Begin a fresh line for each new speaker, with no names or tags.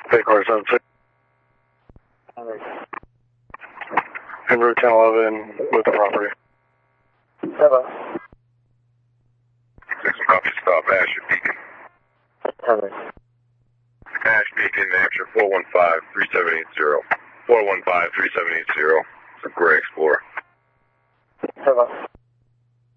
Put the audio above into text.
Bay car 76. En route 1011 with the property.
7.
6 copy, stop, Asher Beacon.
7.
Ash Beacon, Hampshire 415-3780. 415-3780. It's a gray Explorer.
7.